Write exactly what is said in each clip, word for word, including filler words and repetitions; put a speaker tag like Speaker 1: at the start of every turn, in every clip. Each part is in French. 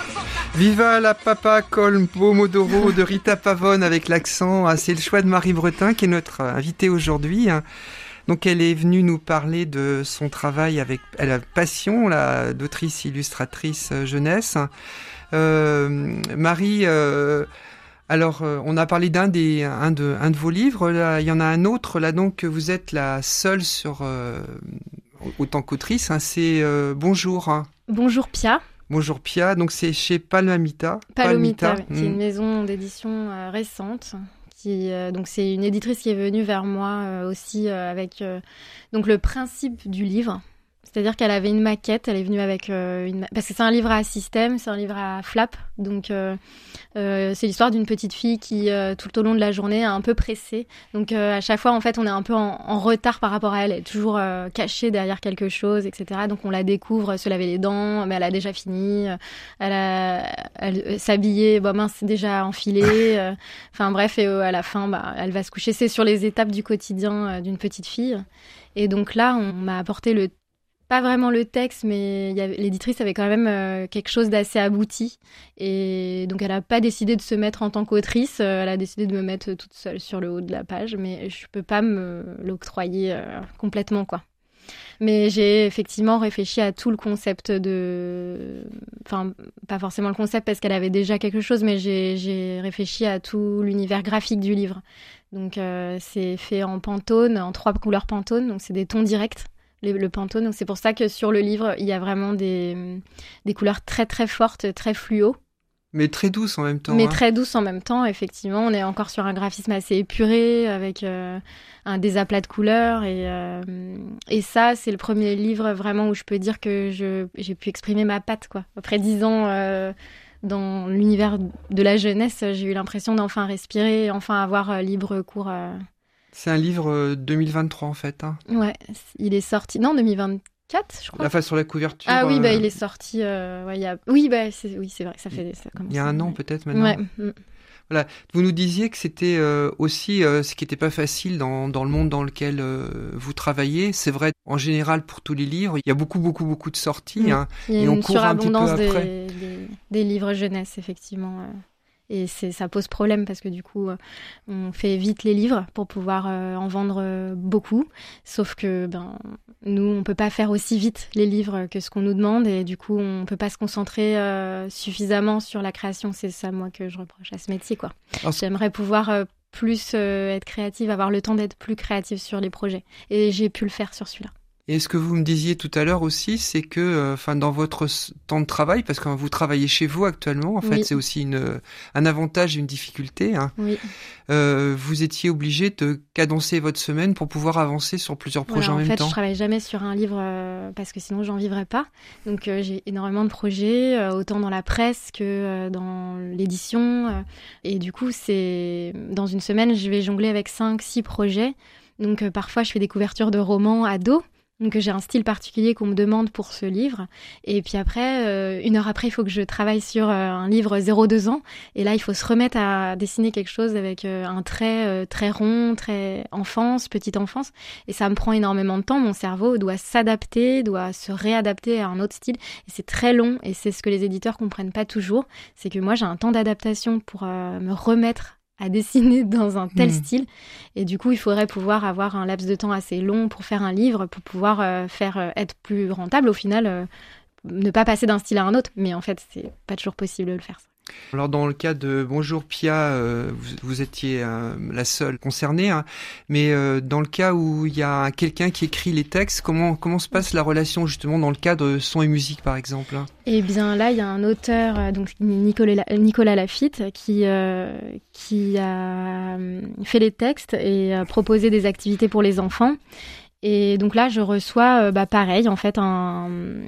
Speaker 1: Viva la papa col pomodoro de Rita Pavone avec l'accent. Ah, c'est le choix de Marie Bretin qui est notre invitée aujourd'hui. Donc elle est venue nous parler de son travail avec elle a passion, la d'autrice illustratrice jeunesse. Euh, Marie, euh, alors euh, on a parlé d'un des un de un de vos livres. Là, il y en a un autre là donc vous êtes la seule sur euh, autant qu'autrice. Hein, c'est euh, Bonjour. Hein.
Speaker 2: Bonjour Pia.
Speaker 1: Bonjour Pia, donc c'est chez Palomita.
Speaker 2: Palomita,
Speaker 1: Palomita.
Speaker 2: qui est une maison d'édition euh, récente. Qui, euh, donc c'est une éditrice qui est venue vers moi euh, aussi euh, avec euh, donc le principe du livre. C'est-à-dire qu'elle avait une maquette, elle est venue avec euh, une... Parce que c'est un livre à système, c'est un livre à flap. Donc, euh, euh, c'est l'histoire d'une petite fille qui, euh, tout au long de la journée, est un peu pressée. Donc, euh, à chaque fois, en fait, on est un peu en, en retard par rapport à elle. Elle est toujours euh, cachée derrière quelque chose, et cetera. Donc, on la découvre se laver les dents, mais elle a déjà fini. Elle a... Elle, euh, s'habiller, bah mince, c'est déjà enfilé. euh, Enfin, bref, et euh, à la fin, bah, elle va se coucher. C'est sur les étapes du quotidien euh, d'une petite fille. Et donc là, on m'a apporté le pas vraiment le texte, mais il y avait, l'éditrice avait quand même euh, quelque chose d'assez abouti. Et donc, elle n'a pas décidé de se mettre en tant qu'autrice. Euh, elle a décidé de me mettre toute seule sur le haut de la page. Mais je ne peux pas me l'octroyer euh, complètement, quoi. Mais j'ai effectivement réfléchi à tout le concept de... Enfin, pas forcément le concept parce qu'elle avait déjà quelque chose, mais j'ai, j'ai réfléchi à tout l'univers graphique du livre. Donc, euh, c'est fait en Pantone, en trois couleurs Pantone. Donc, c'est des tons directs. Le, le Pantone, donc c'est pour ça que sur le livre, il y a vraiment des, des couleurs très très fortes, très fluo.
Speaker 1: Mais très douces en même temps.
Speaker 2: Mais
Speaker 1: hein.
Speaker 2: très douces en même temps, effectivement. On est encore sur un graphisme assez épuré, avec euh, un, des aplats de couleurs. Et, euh, et ça, c'est le premier livre vraiment où je peux dire que je, j'ai pu exprimer ma patte, quoi. Après dix ans euh, dans l'univers de la jeunesse, j'ai eu l'impression d'enfin respirer, enfin avoir euh, libre cours... Euh,
Speaker 1: C'est un livre deux mille vingt-trois en fait. Hein.
Speaker 2: Ouais, il est sorti... Non, deux mille vingt-quatre, je crois.
Speaker 1: La face sur la couverture.
Speaker 2: Ah oui,
Speaker 1: euh...
Speaker 2: bah, il est sorti... Euh, ouais, il y a... Oui, bah, c'est... oui, c'est vrai que ça fait... Ça
Speaker 1: il y a un an
Speaker 2: ouais.
Speaker 1: peut-être maintenant.
Speaker 2: Ouais.
Speaker 1: Voilà. Vous nous disiez que c'était euh, aussi euh, ce qui n'était pas facile dans, dans le monde dans lequel euh, vous travaillez. C'est vrai, en général, pour tous les livres, il y a beaucoup, beaucoup, beaucoup de sorties.
Speaker 2: Mmh.
Speaker 1: Hein,
Speaker 2: il y a
Speaker 1: et
Speaker 2: une
Speaker 1: on court un petit peu
Speaker 2: surabondance
Speaker 1: après.
Speaker 2: Des, des, des livres jeunesse, effectivement. Et c'est, ça pose problème parce que du coup, on fait vite les livres pour pouvoir euh, en vendre euh, beaucoup. Sauf que ben, nous, on ne peut pas faire aussi vite les livres que ce qu'on nous demande. Et du coup, on ne peut pas se concentrer euh, suffisamment sur la création. C'est ça, moi, que je reproche à ce métier, quoi. Alors, j'aimerais pouvoir euh, plus euh, être créative, avoir le temps d'être plus créative sur les projets. Et j'ai pu le faire sur celui-là.
Speaker 1: Et ce que vous me disiez tout à l'heure aussi, c'est que, enfin, euh, dans votre temps de travail, parce que vous travaillez chez vous actuellement, en fait,
Speaker 2: oui.
Speaker 1: c'est aussi une, un avantage et une difficulté. Hein.
Speaker 2: Oui.
Speaker 1: Euh, vous étiez obligé de cadencer votre semaine pour pouvoir avancer sur plusieurs projets
Speaker 2: voilà,
Speaker 1: en,
Speaker 2: en
Speaker 1: même
Speaker 2: fait,
Speaker 1: temps.
Speaker 2: En fait, je travaille jamais sur un livre euh, parce que sinon, j'en vivrais pas. Donc, euh, j'ai énormément de projets, euh, autant dans la presse que euh, dans l'édition. Euh, et du coup, c'est dans une semaine, je vais jongler avec cinq, six projets. Donc, euh, parfois, je fais des couvertures de romans ados. Donc j'ai un style particulier qu'on me demande pour ce livre. Et puis après, euh, une heure après, il faut que je travaille sur euh, un livre zéro deux ans. Et là, il faut se remettre à dessiner quelque chose avec euh, un trait euh, très rond, très enfance, petite enfance. Et ça me prend énormément de temps. Mon cerveau doit s'adapter, doit se réadapter à un autre style. Et c'est très long. Et c'est ce que les éditeurs comprennent pas toujours. C'est que moi, j'ai un temps d'adaptation pour euh, me remettre à dessiner dans un tel mmh. style. Et du coup, il faudrait pouvoir avoir un laps de temps assez long pour faire un livre, pour pouvoir euh, faire euh, être plus rentable. Au final, euh, ne pas passer d'un style à un autre. Mais en fait, c'est pas toujours possible de le faire, ça.
Speaker 1: Alors dans le cas de Bonjour Pia, euh, vous, vous étiez euh, la seule concernée, hein, mais euh, dans le cas où il y a quelqu'un qui écrit les textes, comment comment se passe la relation justement dans le cadre de son et musique par exemple?
Speaker 2: Eh bien là, il y a un auteur, donc Nicolas, Nicolas Lafitte, qui euh, qui a fait les textes et a proposé des activités pour les enfants. Et donc là, je reçois, euh, bah, pareil, en fait, un,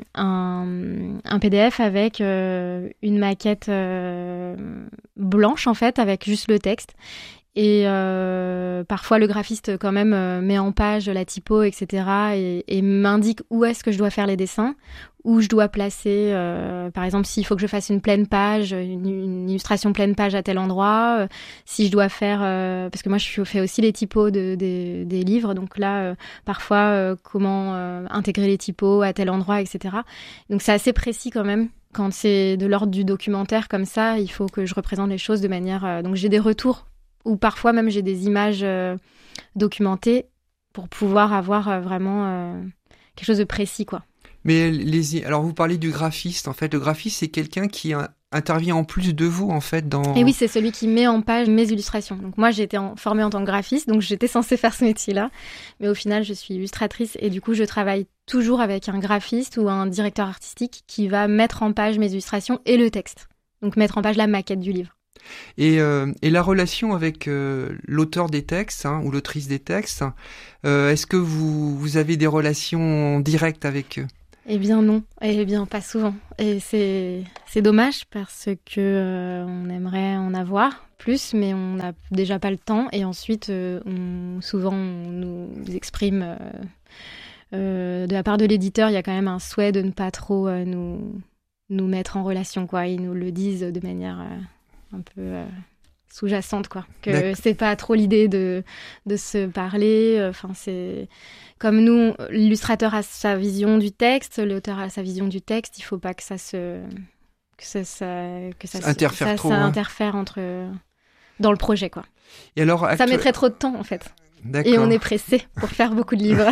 Speaker 2: un, un P D F avec euh, une maquette euh, blanche, en fait, avec juste le texte. Et euh, parfois, le graphiste, quand même, euh, met en page la typo, et cetera, et, et m'indique où est-ce que je dois faire les dessins, où je dois placer, euh, par exemple, s'il faut que je fasse une pleine page, une, une illustration pleine page à tel endroit, euh, si je dois faire... Euh, parce que moi, je fais aussi les typos de, de, des livres, donc là, euh, parfois, euh, comment euh, intégrer les typos à tel endroit, et cetera. Donc, c'est assez précis quand même quand c'est de l'ordre du documentaire comme ça, il faut que je représente les choses de manière... Euh, donc j'ai des retours, ou parfois même j'ai des images euh, documentées pour pouvoir avoir euh, vraiment euh, quelque chose de précis, quoi.
Speaker 1: Mais les, alors vous parlez du graphiste, en fait. Le graphiste, c'est quelqu'un qui a, intervient en plus de vous, en fait, dans...
Speaker 2: Et oui, c'est celui qui met en page mes illustrations. Donc moi, j'ai été en, formée en tant que graphiste, donc j'étais censée faire ce métier-là. Mais au final, je suis illustratrice et du coup, je travaille toujours avec un graphiste ou un directeur artistique qui va mettre en page mes illustrations et le texte. Donc mettre en page la maquette du livre.
Speaker 1: Et, euh, et la relation avec euh, l'auteur des textes, hein, ou l'autrice des textes, euh, est-ce que vous, vous avez des relations directes avec eux ?
Speaker 2: Eh bien non, eh bien pas souvent. Et c'est, c'est dommage parce que euh, on aimerait en avoir plus, mais on n'a déjà pas le temps. Et ensuite, euh, on, souvent, on nous exprime, euh, euh, de la part de l'éditeur, il y a quand même un souhait de ne pas trop euh, nous, nous mettre en relation, quoi. Ils nous le disent de manière euh, un peu... Euh, sous-jacente, quoi. Que D'accord. C'est pas trop l'idée de, de se parler. Enfin, c'est... Comme nous, l'illustrateur a sa vision du texte, l'auteur a sa vision du texte, il faut pas que ça se... que ça, ça, que ça,
Speaker 1: interfère
Speaker 2: ça,
Speaker 1: trop,
Speaker 2: ça
Speaker 1: hein.
Speaker 2: interfère entre... dans le projet, quoi.
Speaker 1: Et alors,
Speaker 2: actu... Ça mettrait trop de temps, en fait.
Speaker 1: D'accord.
Speaker 2: Et on est pressé pour faire beaucoup de livres.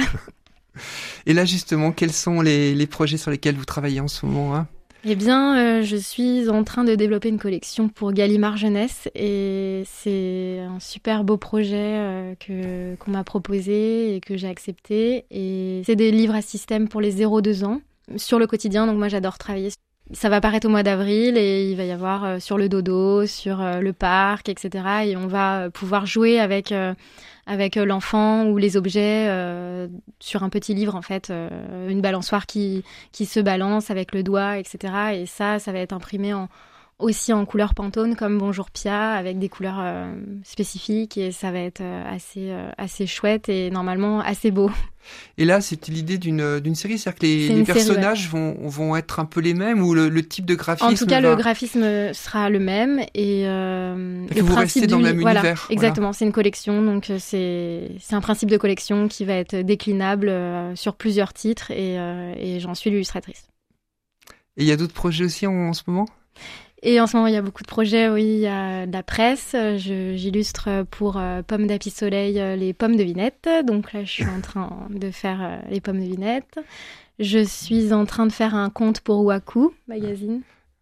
Speaker 1: Et là, justement, quels sont les, les projets sur lesquels vous travaillez en ce moment, hein ?
Speaker 2: Eh bien, euh, je suis en train de développer une collection pour Gallimard Jeunesse et c'est un super beau projet euh, que, qu'on m'a proposé et que j'ai accepté. Et c'est des livres à système pour les zéro deux ans sur le quotidien, donc moi j'adore travailler. Ça va paraître au mois d'avril et il va y avoir euh, sur le dodo, sur euh, le parc, et cetera. Et on va pouvoir jouer avec... Euh, avec l'enfant ou les objets euh, sur un petit livre, en fait, euh, une balançoire qui, qui se balance avec le doigt, et cetera. Et ça, ça va être imprimé en, aussi en couleur Pantone, comme Bonjour Pia, avec des couleurs euh, spécifiques. Et ça va être euh, assez, euh, assez chouette et normalement assez beau.
Speaker 1: Et là, c'est l'idée d'une, d'une série, c'est-à-dire que les,
Speaker 2: c'est
Speaker 1: les personnages
Speaker 2: série, ouais.
Speaker 1: vont, vont être un peu les mêmes ou le, le type de graphisme
Speaker 2: En tout cas,
Speaker 1: va...
Speaker 2: le graphisme sera le même et, euh,
Speaker 1: et que
Speaker 2: le
Speaker 1: vous
Speaker 2: principe
Speaker 1: restez dans
Speaker 2: du...
Speaker 1: le même
Speaker 2: voilà,
Speaker 1: univers.
Speaker 2: Exactement,
Speaker 1: Voilà.
Speaker 2: C'est une collection, donc c'est, c'est un principe de collection qui va être déclinable euh, sur plusieurs titres et, euh, et j'en suis l'illustratrice.
Speaker 1: Et il y a d'autres projets aussi en, en ce moment ?
Speaker 2: Et en ce moment, il y a beaucoup de projets, oui, il y a de la presse. Je, j'illustre pour euh, Pommes d'Api Soleil euh, les pommes de Vinette. Donc là, je suis en train de faire euh, les pommes de Vinette. Je suis en train de faire un conte pour Waku Magazine.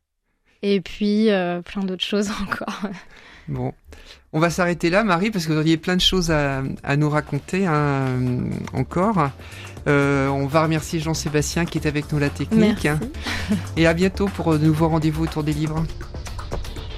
Speaker 2: Et puis, euh, plein d'autres choses encore.
Speaker 1: Bon, on va s'arrêter là, Marie, parce que vous auriez plein de choses à, à nous raconter hein, encore. Euh, on va remercier Jean-Sébastien qui est avec nous à la technique.
Speaker 2: Merci.
Speaker 1: Et à bientôt pour de nouveaux rendez-vous autour des livres.